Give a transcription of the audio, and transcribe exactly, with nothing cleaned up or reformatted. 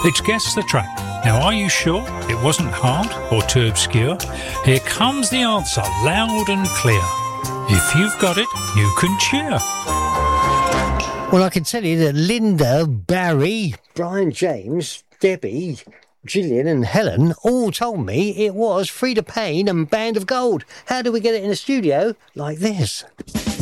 It's Guess the Track. Now, are you sure it wasn't hard or too obscure? Here comes the answer, loud and clear. If you've got it, you can cheer. Well, I can tell you that Linda, Barry, Brian James, Debbie, Gillian and Helen all told me it was Frida Payne and Band of Gold. How do we get it in a studio like this?